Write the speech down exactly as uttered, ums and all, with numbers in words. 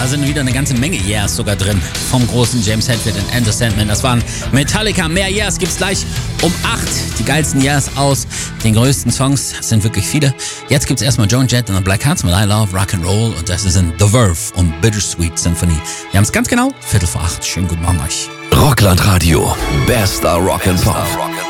Da sind wieder eine ganze Menge Yeahs sogar drin. Vom großen James Hetfield und Enter Sandman. Das waren Metallica. Mehr Yeahs gibt's gleich um acht. Die geilsten Yeahs aus den größten Songs. Das sind wirklich viele. Jetzt gibt's erstmal Joan Jett und The Black Hearts mit I Love Rock'n'Roll. Und das ist in The Verve und Bittersweet Symphony. Wir haben es ganz genau. Viertel vor acht. Schönen guten Morgen euch. Rockland Radio. Bester Rock'n'Pop.